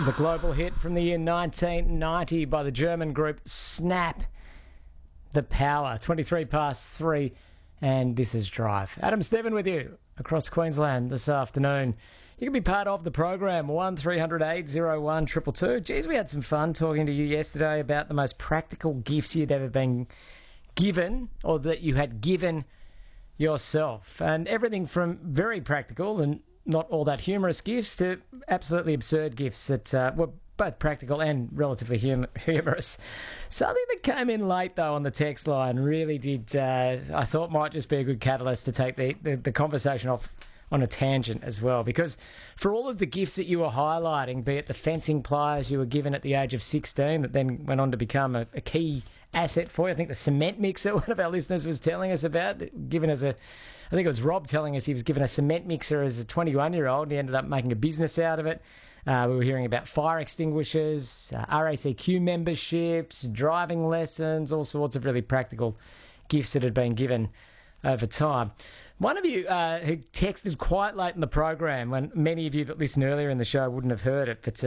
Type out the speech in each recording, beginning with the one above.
The global hit from the year 1990 by the German group Snap. The Power, 23 past 3, and this is Drive. Adam Steven with you across Queensland this afternoon. You can be part of the program, 1300 801 222. Geez, we had some fun talking to you yesterday about the most practical gifts you'd ever been given or that you had given yourself. And everything from very practical and not all that humorous gifts to absolutely absurd gifts that were both practical and relatively humorous. Something that came in late, though, on the text line really did, I thought might just be a good catalyst to take the conversation off on a tangent as well. Because for all of the gifts that you were highlighting, be it the fencing pliers you were given at the age of 16 that then went on to become a key asset for you. I think the cement mixer, one of our listeners was telling us about, given as a... I think it was Rob telling us he was given a cement mixer as a 21-year-old and he ended up making a business out of it. We were hearing about fire extinguishers, RACQ memberships, driving lessons, all sorts of really practical gifts that had been given over time. One of you who texted quite late in the program, when many of you that listened earlier in the show wouldn't have heard it, but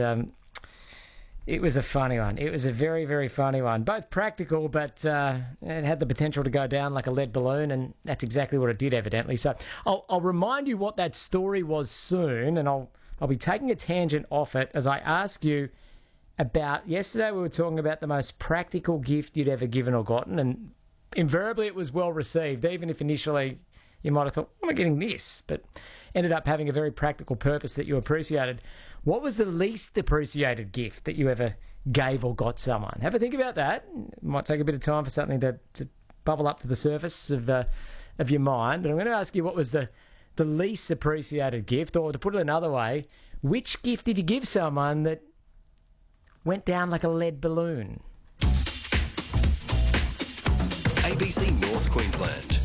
it was a funny one. It was a very, very funny one. Both practical, but it had the potential to go down like a lead balloon, and that's exactly what it did, evidently. So I'll remind you what that story was soon, and I'll be taking a tangent off it as I ask you about... Yesterday we were talking about the most practical gift you'd ever given or gotten, and invariably it was well received, even if initially you might have thought, "Why am I getting this?" But ended up having a very practical purpose that you appreciated. What was the least appreciated gift that you ever gave or got someone? Have a think about that. It might take a bit of time for something to bubble up to the surface of your mind. But I'm going to ask you, what was the least appreciated gift? Or to put it another way, which gift did you give someone that went down like a lead balloon? ABC North Queensland.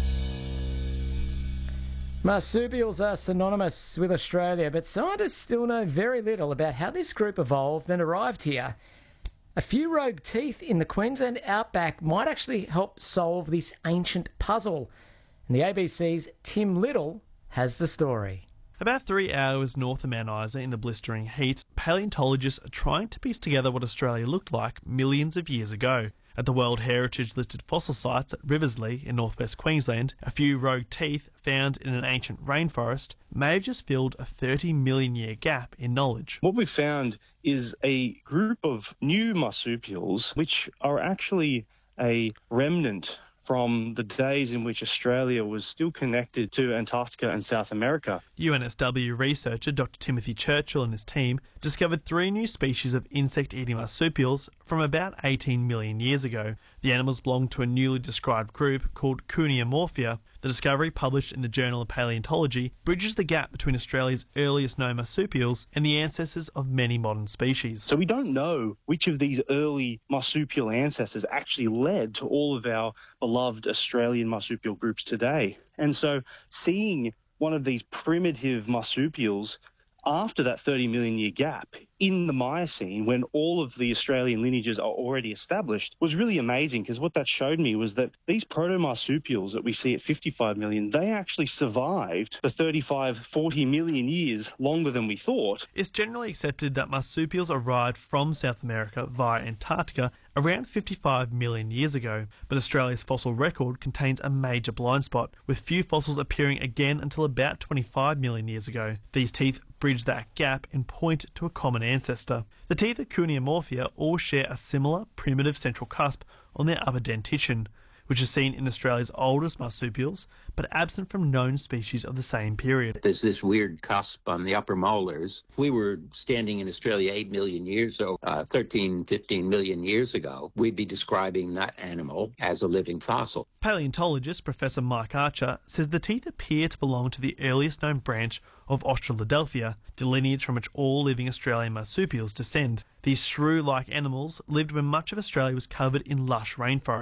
Marsupials are synonymous with Australia, but scientists still know very little about how this group evolved and arrived here. A few rogue teeth in the Queensland outback might actually help solve this ancient puzzle. And the ABC's Tim Little has the story. About 3 hours north of Mount Isa in the blistering heat, paleontologists are trying to piece together what Australia looked like millions of years ago. At the World Heritage listed fossil sites at Riverslea in northwest Queensland, a few rogue teeth found in an ancient rainforest may have just filled a 30 million year gap in knowledge. What we found is a group of new marsupials which are actually a remnant from the days in which Australia was still connected to Antarctica and South America. UNSW researcher Dr. Timothy Churchill and his team discovered 3 new species of insect-eating marsupials from about 18 million years ago. The animals belong to a newly described group called Cuniomorphia. The discovery, published in the Journal of Paleontology, bridges the gap between Australia's earliest known marsupials and the ancestors of many modern species. So we don't know which of these early marsupial ancestors actually led to all of our beloved Australian marsupial groups today. And so seeing one of these primitive marsupials after that 30 million year gap in the Miocene, when all of the Australian lineages are already established, was really amazing, because what that showed me was that these proto-marsupials that we see at 55 million, they actually survived the 35, 40 million years longer than we thought. It's generally accepted that marsupials arrived from South America via Antarctica around 55 million years ago, but Australia's fossil record contains a major blind spot, with few fossils appearing again until about 25 million years ago. These teeth bridge that gap and point to a common ancestor. The teeth of Cuniomorphia all share a similar primitive central cusp on their upper dentition, which is seen in Australia's oldest marsupials, but absent from known species of the same period. There's this weird cusp on the upper molars. If we were standing in Australia 8 million years, so 13, 15 million years ago, we'd be describing that animal as a living fossil. Paleontologist Professor Mike Archer says the teeth appear to belong to the earliest known branch of Australodelphia, the lineage from which all living Australian marsupials descend. These shrew-like animals lived when much of Australia was covered in lush rainforest.